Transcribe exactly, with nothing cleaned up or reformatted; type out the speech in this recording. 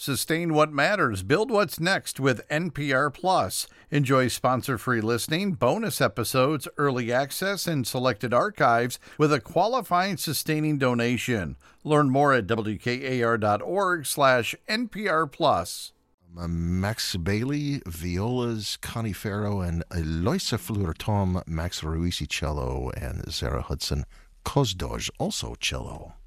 Sustain what matters. Build what's next with N P R Plus. Enjoy sponsor-free listening, bonus episodes, early access, and selected archives with a qualifying sustaining donation. Learn more at W K A R dot org slash N P R Plus. Max Bailey, violas, Connie Farrow, and Eloisa Fleur Tom, Max Ruisi cello, and Zara Hudson Kozdoj, also cello.